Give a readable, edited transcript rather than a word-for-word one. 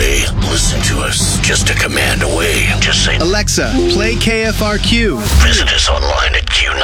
way. Listen to us just a command away. Just say, Alexa, play KFRQ. visit us online at QNews.